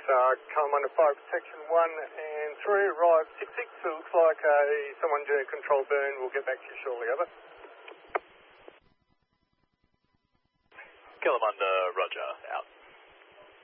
Kalamunda Fire Protection 1 and 3, arrive 66. It looks like someone did a control burn. We'll get back to you shortly, over. Kalamunda, roger, out.